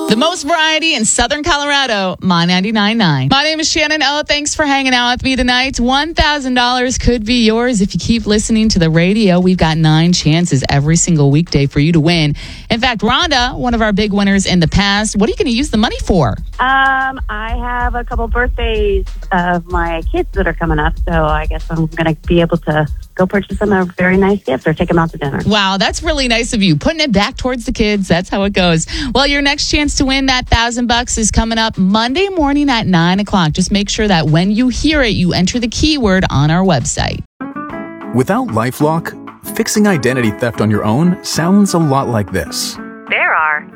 The most variety in Southern Colorado, My 99.9. My name is Shannon O. Thanks for hanging out with me tonight. $1,000 could be yours if you keep listening to the radio. We've got 9 chances every single weekday for you to win. In fact, Rhonda, one of our big winners in the past, what are you going to use the money for? I have a couple birthdays of my kids that are coming up, so I guess I'm going to be able to go purchase them a very nice gift or take them out to dinner. Wow, that's really nice of you. Putting it back towards the kids. That's how it goes. Well, your next chance to win that $1,000 is coming up Monday morning at 9 o'clock. Just make sure that when you hear it, you enter the keyword on our website. Without LifeLock, fixing identity theft on your own sounds a lot like this. There are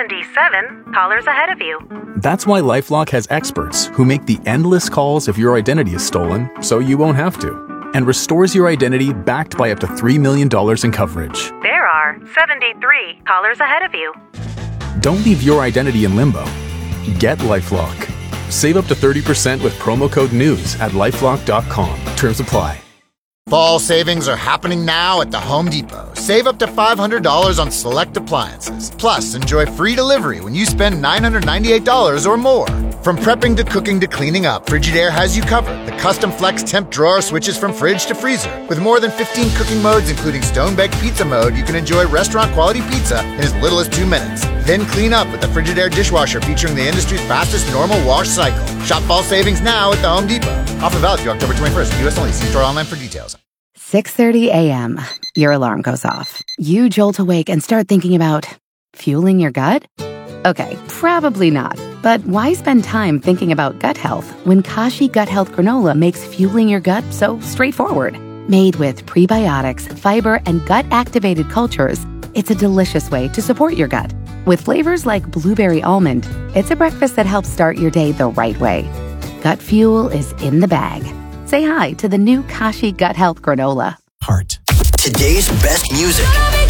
77 callers ahead of you. That's why LifeLock has experts who make the endless calls if your identity is stolen, so you won't have to, and restores your identity backed by up to $3 million in coverage. There are 73 callers ahead of you. Don't leave your identity in limbo. Get LifeLock. Save up to 30% with promo code NEWS at LifeLock.com. Terms apply. Fall savings are happening now at the Home Depot. Save up to $500 on select appliances. Plus, enjoy free delivery when you spend $998 or more. From prepping to cooking to cleaning up, Frigidaire has you covered. The custom flex temp drawer switches from fridge to freezer. With more than 15 cooking modes, including stone-baked pizza mode, you can enjoy restaurant-quality pizza in as little as 2 minutes. Then clean up with the Frigidaire dishwasher featuring the industry's fastest normal wash cycle. Shop fall savings now at the Home Depot. Offer valid through October 21st. U.S. only. See store online for details. 6:30 a.m. Your alarm goes off. You jolt awake and start thinking about fueling your gut? Okay, probably not. But why spend time thinking about gut health when Kashi Gut Health Granola makes fueling your gut so straightforward? Made with prebiotics, fiber, and gut-activated cultures, it's a delicious way to support your gut. With flavors like blueberry almond, it's a breakfast that helps start your day the right way. Gut fuel is in the bag. Say hi to the new Kashi Gut Health Granola. Heart. Today's best music.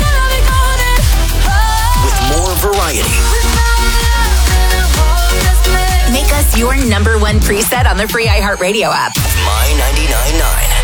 With more variety. Make us your #1 preset on the free iHeartRadio app. My 99.9.